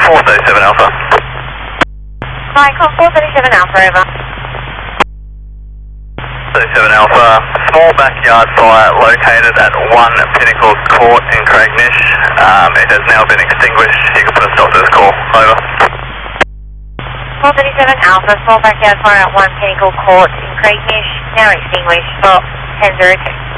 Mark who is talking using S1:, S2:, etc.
S1: 437 Alpha.
S2: Hi, call 437 Alpha, over.
S1: 37 Alpha, small backyard fire located at 1 Pinnacle Court in Craignish. It has now been extinguished. You can put a stop to this call. Over.
S2: 437 Alpha, small backyard fire at 1 Pinnacle Court in Craignish, now extinguished. Stop, 1002.